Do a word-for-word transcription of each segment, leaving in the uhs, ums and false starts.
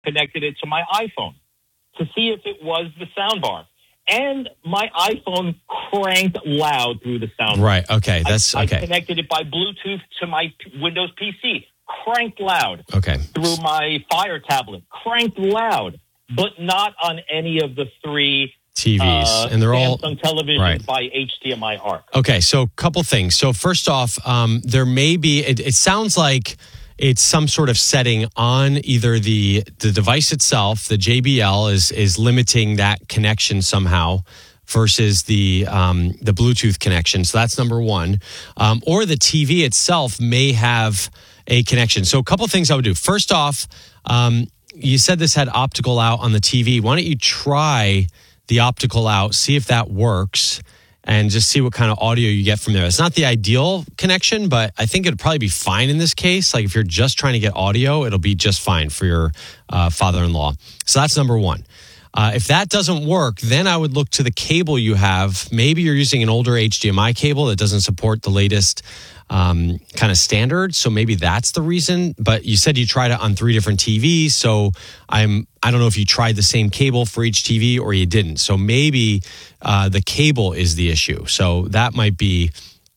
connected it to my iPhone to see if it was the soundbar. And my iPhone cranked loud through the soundbar. Right, okay, that's I, okay. I connected it by Bluetooth to my Windows P C, cranked loud. Okay. Through my Fire tablet, cranked loud, but not on any of the three T Vs. Uh, and they're all Samsung television right. by H D M I ARC. Okay, so a couple things. So first off, um, there may be, it, it sounds like it's some sort of setting on either the the device itself, the J B L is is limiting that connection somehow versus the um, the Bluetooth connection. So that's number one. Um, or the T V itself may have a connection. So a couple things I would do. First off, um, you said this had optical out on the T V. Why don't you try the optical out, see if that works, and just see what kind of audio you get from there. It's not the ideal connection, but I think it'd probably be fine in this case. Like if you're just trying to get audio, it'll be just fine for your uh, father-in-law. So that's number one. Uh, if that doesn't work, then I would look to the cable you have. Maybe you're using an older H D M I cable that doesn't support the latest um, kind of standard. So maybe that's the reason. But you said you tried it on three different T Vs. So I'm, I don't know if you tried the same cable for each T V or you didn't. So maybe uh, the cable is the issue. So that might be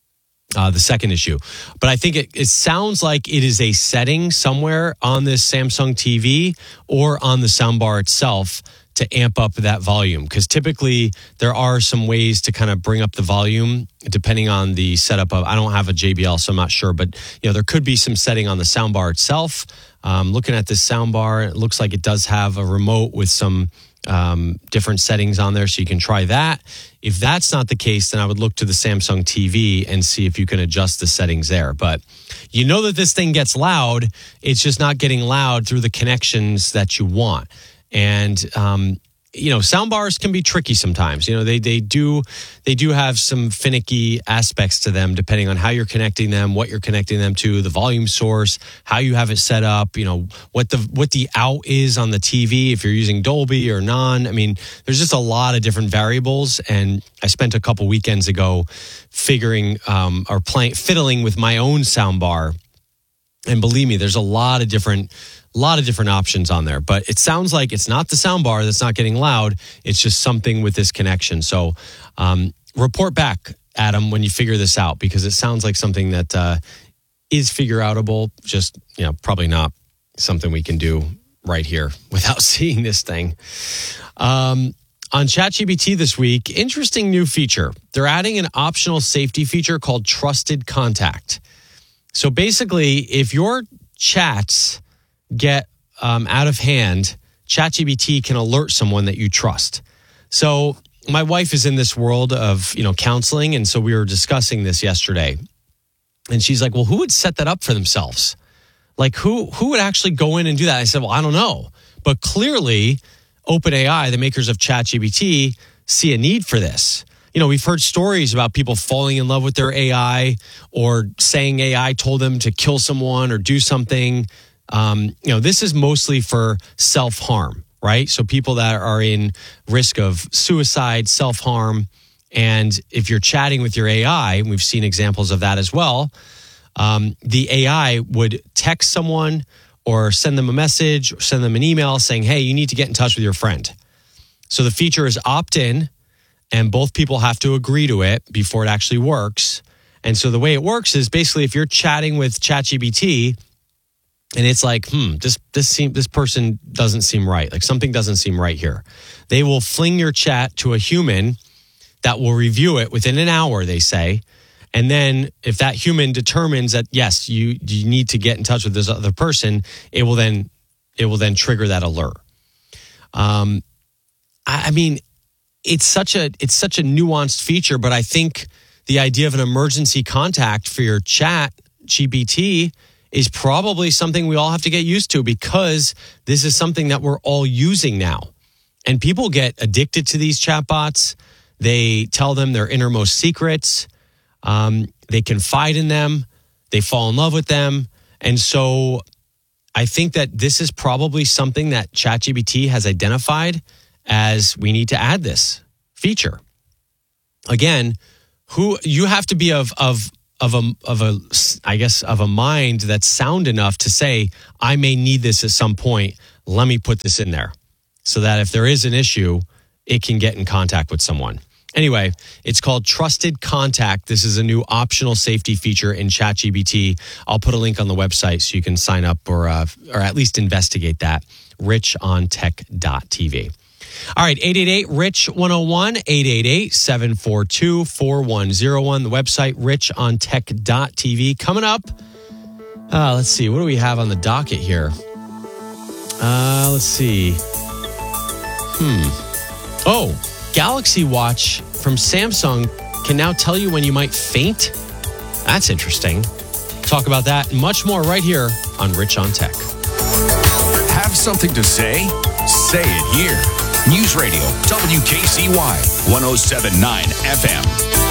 uh, the second issue. But I think it, it sounds like it is a setting somewhere on this Samsung T V or on the soundbar itself to amp up that volume, because typically there are some ways to kind of bring up the volume depending on the setup of, I don't have a J B L, so I'm not sure, but you know, there could be some setting on the soundbar itself. Um, looking at this soundbar, it looks like it does have a remote with some um, different settings on there, so you can try that. If that's not the case, then I would look to the Samsung T V and see if you can adjust the settings there. But you know that this thing gets loud, it's just not getting loud through the connections that you want. And, um, you know, soundbars can be tricky sometimes. You know, they they do they do have some finicky aspects to them depending on how you're connecting them, what you're connecting them to, the volume source, how you have it set up, you know, what the what the out is on the T V, if you're using Dolby or non. I mean, there's just a lot of different variables. And I spent a couple weekends ago figuring um, or playing, fiddling with my own soundbar. And believe me, there's a lot of different A lot of different options on there, but it sounds like it's not the soundbar that's not getting loud. It's just something with this connection. So um, report back, Adam, when you figure this out, because it sounds like something that uh, is figure outable. Just, you know, probably not something we can do right here without seeing this thing. Um, on ChatGPT this week, interesting new feature. They're adding an optional safety feature called Trusted Contact. So basically, if your chats get um, out of hand, ChatGPT can alert someone that you trust. So my wife is in this world of, you know, counseling. And so we were discussing this yesterday. And she's like, well, who would set that up for themselves? Like who, who would actually go in and do that? I said, well, I don't know. But clearly OpenAI, the makers of ChatGPT, see a need for this. You know, we've heard stories about people falling in love with their A I or saying A I told them to kill someone or do something. Um, you know, this is mostly for self-harm, right? So people that are in risk of suicide, self-harm. And if you're chatting with your A I, and we've seen examples of that as well, um, the A I would text someone or send them a message or send them an email saying, hey, you need to get in touch with your friend. So the feature is opt-in, and both people have to agree to it before it actually works. And so the way it works is basically if you're chatting with ChatGPT, and it's like, hmm, this this seem, this person doesn't seem right. Like something doesn't seem right here. They will fling your chat to a human that will review it within an hour, they say. And then if that human determines that, yes, you, you need to get in touch with this other person, it will then it will then trigger that alert. Um, I, I mean, it's such a it's such a nuanced feature, but I think the idea of an emergency contact for your chat G P T is probably something we all have to get used to, because this is something that we're all using now. And people get addicted to these chatbots. They tell them their innermost secrets. Um, they confide in them. They fall in love with them. And so I think that this is probably something that ChatGPT has identified as we need to add this feature. Again, who you have to be of of of a of a I guess of a mind that's sound enough to say, I may need this at some point. let me put this in there so that if there is an issue, it can get in contact with someone. Anyway, it's called Trusted Contact. This is a new optional safety feature in ChatGPT. I'll put a link on the website so you can sign up or uh, or at least investigate that. rich on tech dot t v. All right, eight eight eight, R I C H one oh one, eight eight eight, seven four two, four one oh one. The website, rich on tech dot t v. Coming up, uh, let's see, what do we have on the docket here? Uh, let's see. Hmm. Oh, Galaxy Watch from Samsung can now tell you when you might faint. That's interesting. Talk about that and much more right here on Rich on Tech. Have something to say? Say it here. News Radio, W K C Y, one oh seven point nine F M.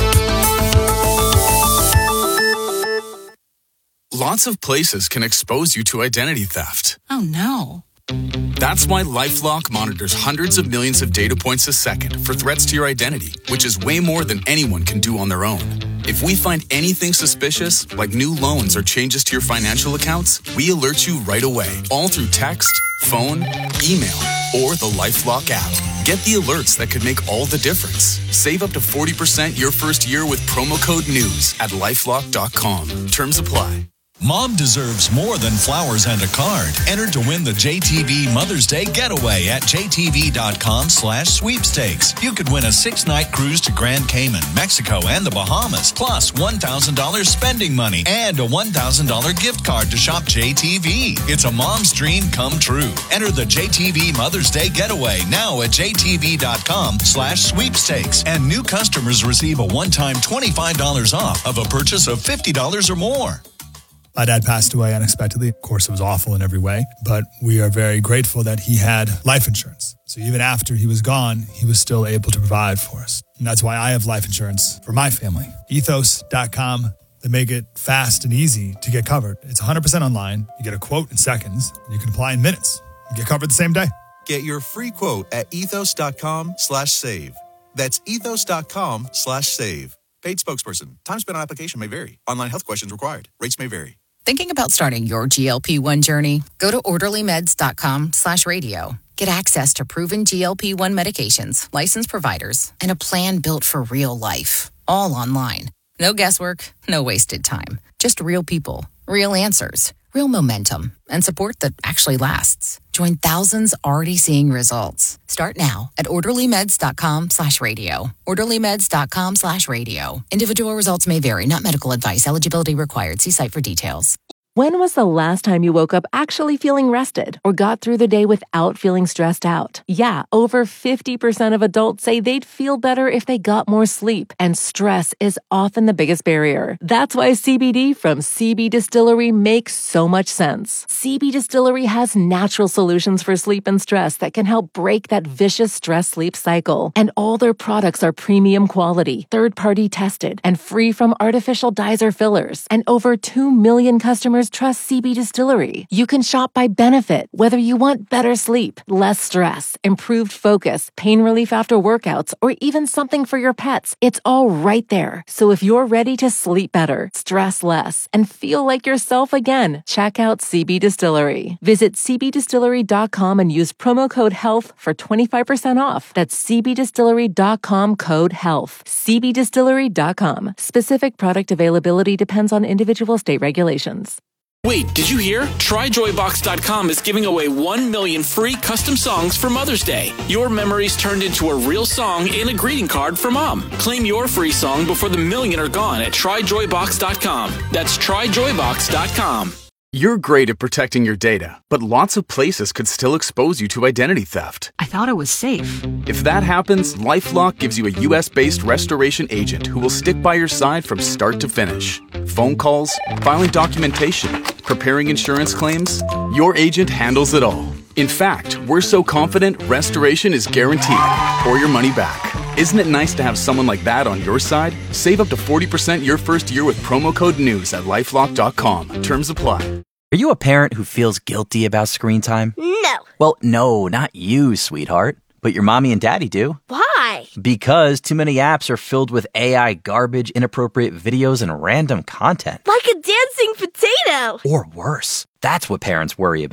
Lots of places can expose you to identity theft. Oh, no. That's why LifeLock monitors hundreds of millions of data points a second for threats to your identity, which is way more than anyone can do on their own. If we find anything suspicious, like new loans or changes to your financial accounts, we alert you right away, all through text, phone, email, or the LifeLock app. Get the alerts that could make all the difference. Save up to forty percent your first year with promo code NEWS at lifelock dot com. Terms apply. Mom deserves more than flowers and a card. Enter to win the J T V Mother's Day Getaway at J T V dot com slash sweepstakes. You could win a six-night cruise to Grand Cayman, Mexico, and the Bahamas, plus one thousand dollars spending money and a one thousand dollars gift card to shop J T V. It's a mom's dream come true. Enter the J T V Mother's Day Getaway now at J T V dot com slash sweepstakes. And new customers receive a one-time twenty-five dollars off of a purchase of fifty dollars or more. My dad passed away unexpectedly. Of course, it was awful in every way, but we are very grateful that he had life insurance. So even after he was gone, he was still able to provide for us. And that's why I have life insurance for my family. ethos dot com. They make it fast and easy to get covered. It's one hundred percent online. You get a quote in seconds. And you can apply in minutes. You get covered the same day. Get your free quote at ethos dot com slash save. That's ethos dot com slash save. Paid spokesperson. Time spent on application may vary. Online health questions required. Rates may vary. Thinking about starting your G L P one journey? Go to orderly meds dot com slash radio. Get access to proven G L P one medications, licensed providers, and a plan built for real life. All online. No guesswork, no wasted time. Just real people, real answers, real momentum, and support that actually lasts. Join thousands already seeing results. Start now at orderly meds dot com slash radio. orderly meds dot com slash radio. Individual results may vary, not medical advice. Eligibility required. See site for details. When was the last time you woke up actually feeling rested or got through the day without feeling stressed out? Yeah, over fifty percent of adults say they'd feel better if they got more sleep, and stress is often the biggest barrier. That's why C B D from C B Distillery makes so much sense. C B Distillery has natural solutions for sleep and stress that can help break that vicious stress-sleep cycle. And all their products are premium quality, third-party tested, and free from artificial dyes or fillers. And over two million customers trust C B Distillery. You can shop by benefit, whether you want better sleep, less stress, improved focus, pain relief after workouts, or even something for your pets. It's all right there. So if you're ready to sleep better, stress less, and feel like yourself again, check out C B Distillery. Visit c b distillery dot com and use promo code HEALTH for twenty-five percent off. That's c b distillery dot com code HEALTH. c b distillery dot com. Specific product availability depends on individual state regulations. Wait, did you hear? try joy box dot com is giving away one million free custom songs for Mother's Day. Your memories turned into a real song and a greeting card for Mom. Claim your free song before the million are gone at try joy box dot com. That's try joy box dot com. You're great at protecting your data, but lots of places could still expose you to identity theft. I thought it was safe. If that happens, LifeLock gives you a U S-based restoration agent who will stick by your side from start to finish. Phone calls, filing documentation, preparing insurance claims, your agent handles it all. In fact, we're so confident restoration is guaranteed or your money back. Isn't it nice to have someone like that on your side? Save up to forty percent your first year with promo code NEWS at lifelock dot com. Terms apply. Are you a parent who feels guilty about screen time? No. Well, no, not you, sweetheart. But your mommy and daddy do. Why? Because too many apps are filled with A I garbage, inappropriate videos, and random content. Like a dancing potato. Or worse. That's what parents worry about.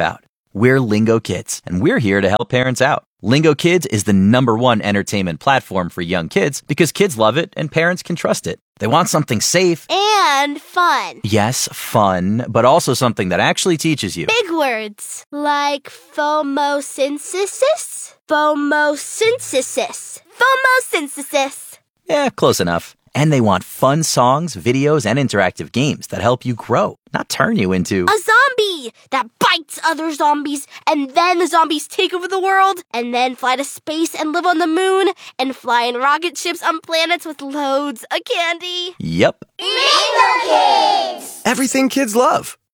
We're Lingo Kids, and we're here to help parents out. Lingo Kids is the number one entertainment platform for young kids because kids love it and parents can trust it. They want something safe and fun. Yes, fun, but also something that actually teaches you. Big words like phomosynthesis, phomosynthesis, phomosynthesis. Yeah, close enough. And they want fun songs, videos, and interactive games that help you grow, not turn you into a zombie that bites other zombies, and then the zombies take over the world, and then fly to space and live on the moon, and fly in rocket ships on planets with loads of candy. Yep. Lingo Kids! Everything kids love.